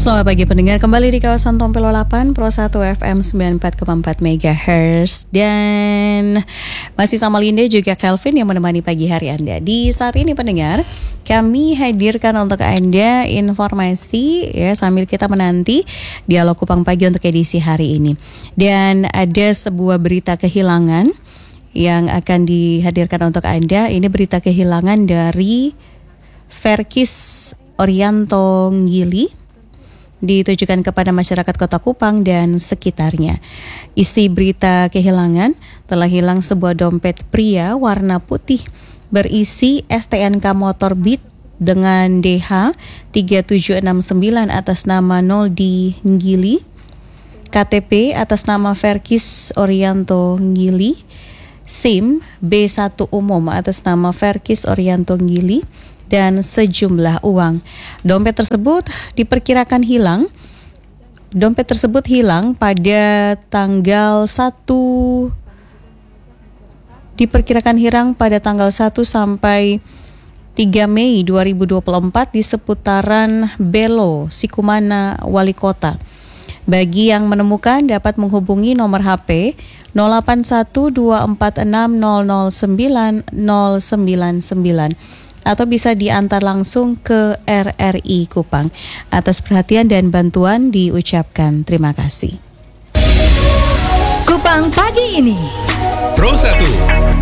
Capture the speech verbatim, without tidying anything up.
Selamat pagi pendengar, kembali di kawasan Tompelo delapan Pro satu F M sembilan puluh empat koma empat megahertz. Dan masih sama Linda juga Kelvin yang menemani pagi hari Anda. Di saat ini pendengar, kami hadirkan untuk Anda informasi ya sambil kita menanti dialog Kupang Pagi untuk edisi hari ini. Dan ada sebuah berita kehilangan yang akan dihadirkan untuk Anda. Ini berita kehilangan dari Verkis Orianto Ngili, ditujukan kepada masyarakat Kota Kupang dan sekitarnya. Isi berita kehilangan: telah hilang sebuah dompet pria warna putih berisi S T N K motor Beat dengan D H tiga tujuh enam sembilan atas nama Noldi Ngili, K T P atas nama Verkis Orianto Ngili, SIM B satu umum atas nama Verkis Orianto Ngili, dan sejumlah uang. Dompet tersebut diperkirakan hilang. Dompet tersebut hilang pada tanggal satu diperkirakan hilang pada tanggal satu sampai tiga Mei dua ribu dua puluh empat di seputaran Belo, Sikumana, Wali Kota. Bagi yang menemukan dapat menghubungi nomor H P nol delapan satu dua empat enam nol nol sembilan nol sembilan sembilan atau bisa diantar langsung ke R R I Kupang. Atas perhatian dan bantuan diucapkan terima kasih. Kupang Pagi ini Pro satu